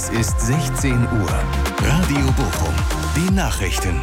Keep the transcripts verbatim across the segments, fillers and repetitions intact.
Es ist sechzehn Uhr. Radio Bochum. Die Nachrichten.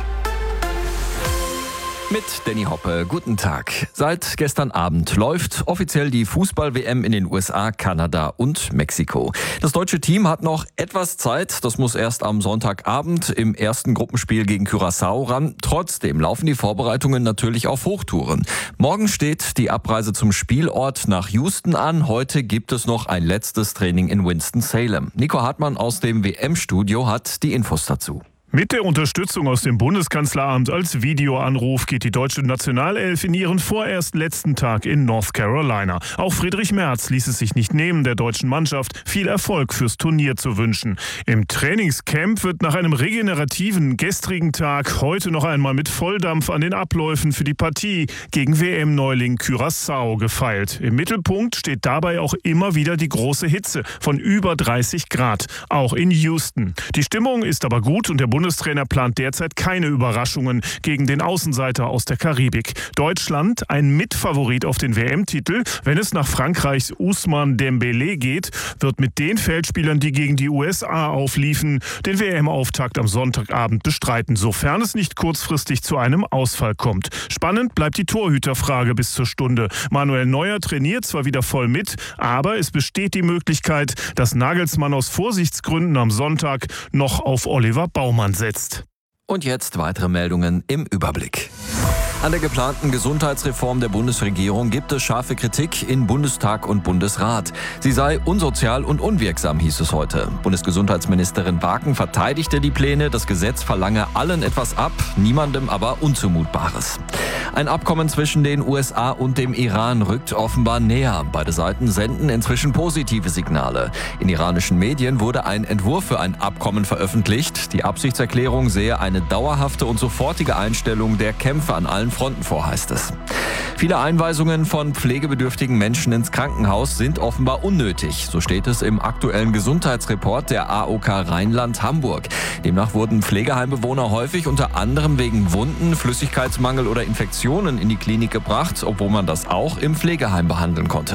Mit Danny Hoppe. Guten Tag. Seit gestern Abend läuft offiziell die Fußball-W M in den U S A, Kanada und Mexiko. Das deutsche Team hat noch etwas Zeit. Das muss erst am Sonntagabend im ersten Gruppenspiel gegen Curaçao ran. Trotzdem laufen die Vorbereitungen natürlich auf Hochtouren. Morgen steht die Abreise zum Spielort nach Houston an. Heute gibt es noch ein letztes Training in Winston-Salem. Nico Hartmann aus dem W M-Studio hat die Infos dazu. Mit der Unterstützung aus dem Bundeskanzleramt als Videoanruf geht die deutsche Nationalelf in ihren vorerst letzten Tag in North Carolina. Auch Friedrich Merz ließ es sich nicht nehmen, der deutschen Mannschaft viel Erfolg fürs Turnier zu wünschen. Im Trainingscamp wird nach einem regenerativen gestrigen Tag heute noch einmal mit Volldampf an den Abläufen für die Partie gegen W M-Neuling Curaçao gefeilt. Im Mittelpunkt steht dabei auch immer wieder die große Hitze von über dreißig Grad, auch in Houston. Die Stimmung ist aber gut und der Bundestrainer plant derzeit keine Überraschungen gegen den Außenseiter aus der Karibik. Deutschland, ein Mitfavorit auf den W M-Titel. Wenn es nach Frankreichs Ousmane Dembélé geht, wird mit den Feldspielern, die gegen die U S A aufliefen, den W M-Auftakt am Sonntagabend bestreiten, sofern es nicht kurzfristig zu einem Ausfall kommt. Spannend bleibt die Torhüterfrage bis zur Stunde. Manuel Neuer trainiert zwar wieder voll mit, aber es besteht die Möglichkeit, dass Nagelsmann aus Vorsichtsgründen am Sonntag noch auf Oliver Baumann setzt. Und jetzt weitere Meldungen im Überblick. An der geplanten Gesundheitsreform der Bundesregierung gibt es scharfe Kritik in Bundestag und Bundesrat. Sie sei unsozial und unwirksam, hieß es heute. Bundesgesundheitsministerin Barken verteidigte die Pläne. Das Gesetz verlange allen etwas ab, niemandem aber Unzumutbares. Ein Abkommen zwischen den U S A und dem Iran rückt offenbar näher. Beide Seiten senden inzwischen positive Signale. In iranischen Medien wurde ein Entwurf für ein Abkommen veröffentlicht. Die Absichtserklärung sehe eine dauerhafte und sofortige Einstellung der Kämpfe an allen Fronten vor, heißt es. Viele Einweisungen von pflegebedürftigen Menschen ins Krankenhaus sind offenbar unnötig. So steht es im aktuellen Gesundheitsreport der A O K Rheinland-Hamburg. Demnach wurden Pflegeheimbewohner häufig unter anderem wegen Wunden, Flüssigkeitsmangel oder Infektionen in die Klinik gebracht, obwohl man das auch im Pflegeheim behandeln konnte.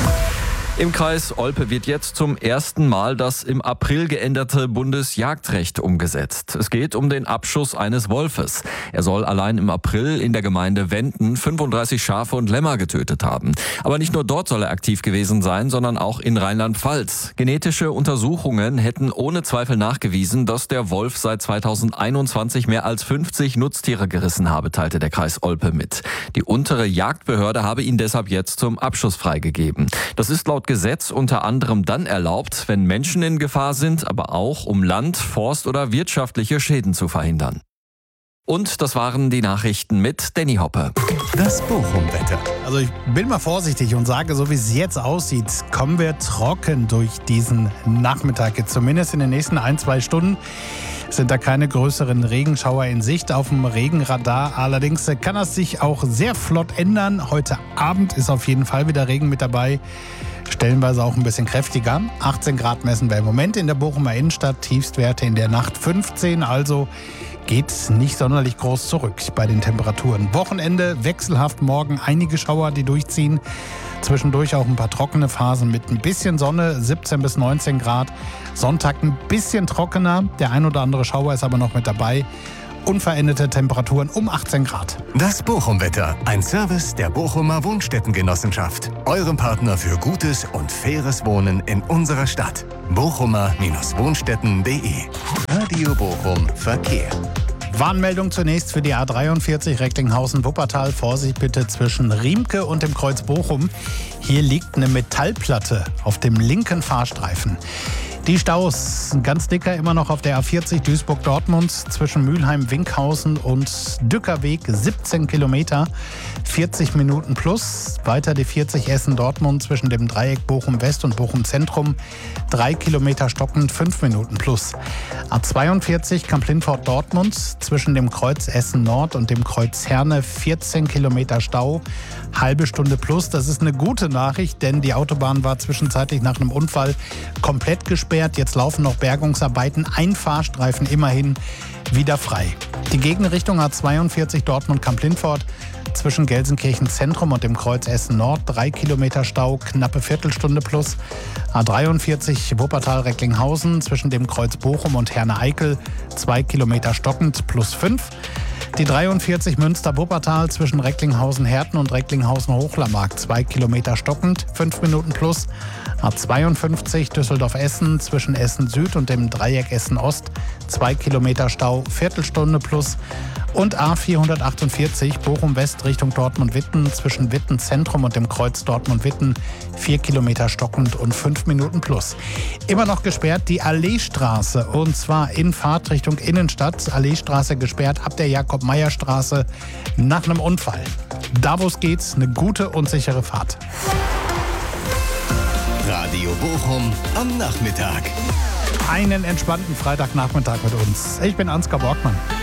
Im Kreis Olpe wird jetzt zum ersten Mal das im April geänderte Bundesjagdrecht umgesetzt. Es geht um den Abschuss eines Wolfes. Er soll allein im April in der Gemeinde Wenden fünfunddreißig Schafe und Lämmer getötet haben. Aber nicht nur dort soll er aktiv gewesen sein, sondern auch in Rheinland-Pfalz. Genetische Untersuchungen hätten ohne Zweifel nachgewiesen, dass der Wolf seit zweitausendeinundzwanzig mehr als fünfzig Nutztiere gerissen habe, teilte der Kreis Olpe mit. Die untere Jagdbehörde habe ihn deshalb jetzt zum Abschuss freigegeben. Das ist laut Gesetz unter anderem dann erlaubt, wenn Menschen in Gefahr sind, aber auch um Land-, Forst- oder wirtschaftliche Schäden zu verhindern. Und das waren die Nachrichten mit Danny Hoppe. Das Bochum-Wetter. Also ich bin mal vorsichtig und sage, so wie es jetzt aussieht, kommen wir trocken durch diesen Nachmittag. Jetzt zumindest in den nächsten ein, zwei Stunden sind da keine größeren Regenschauer in Sicht auf dem Regenradar. Allerdings kann das sich auch sehr flott ändern. Heute Abend ist auf jeden Fall wieder Regen mit dabei. Stellenweise auch ein bisschen kräftiger. achtzehn Grad messen wir im Moment in der Bochumer Innenstadt. Tiefstwerte in der Nacht fünfzehn. Also geht nicht sonderlich groß zurück bei den Temperaturen. Wochenende wechselhaft, morgen einige Schauer, die durchziehen. Zwischendurch auch ein paar trockene Phasen mit ein bisschen Sonne, siebzehn bis neunzehn Grad. Sonntag ein bisschen trockener. Der ein oder andere Schauer ist aber noch mit dabei. Unveränderte Temperaturen um achtzehn Grad. Das Bochum-Wetter. Ein Service der Bochumer Wohnstättengenossenschaft. Eurem Partner für gutes und faires Wohnen in unserer Stadt. bochumer Wohnstätten punkt de. Radio Bochum Verkehr. Warnmeldung zunächst für die A dreiundvierzig Recklinghausen-Wuppertal. Vorsicht bitte zwischen Riemke und dem Kreuz Bochum. Hier liegt eine Metallplatte auf dem linken Fahrstreifen. Die Staus, ganz dicker immer noch auf der A vierzig Duisburg-Dortmund zwischen Mülheim-Winkhausen und Dückerweg, siebzehn Kilometer, vierzig Minuten plus. Weiter die vierzig Essen-Dortmund zwischen dem Dreieck Bochum-West und Bochum-Zentrum, drei Kilometer stockend, fünf Minuten plus. A zweiundvierzig Kamp-Lintfort-Dortmund zwischen dem Kreuz Essen-Nord und dem Kreuz Herne, vierzehn Kilometer Stau, halbe Stunde plus. Das ist eine gute Nachricht, denn die Autobahn war zwischenzeitlich nach einem Unfall komplett gesperrt. Jetzt laufen noch Bergungsarbeiten. Ein Fahrstreifen immerhin wieder frei. Die Gegenrichtung A zweiundvierzig Dortmund-Kamp-Lintfort zwischen Gelsenkirchen Zentrum und dem Kreuz Essen Nord drei Kilometer Stau, knappe Viertelstunde plus. A dreiundvierzig Wuppertal-Recklinghausen zwischen dem Kreuz Bochum und Herne-Eickel zwei Kilometer stockend plus fünf. Die dreiundvierzig Münster-Wuppertal zwischen Recklinghausen-Herten und Recklinghausen-Hochlammark zwei Kilometer stockend, fünf Minuten plus. A zweiundfünfzig Düsseldorf-Essen zwischen Essen-Süd und dem Dreieck Essen-Ost zwei Kilometer Stau, Viertelstunde plus. Und A vierhundertachtundvierzig Bochum-West Richtung Dortmund-Witten zwischen Witten-Zentrum und dem Kreuz Dortmund-Witten vier Kilometer stockend und fünf Minuten plus. Immer noch gesperrt die Alleestraße und zwar in Fahrtrichtung Innenstadt. Alleestraße gesperrt ab der Jakob-Meyer-Straße nach einem Unfall. Da wo es geht, eine gute und sichere Fahrt. Radio Bochum am Nachmittag. Einen entspannten Freitagnachmittag mit uns. Ich bin Ansgar Borgmann.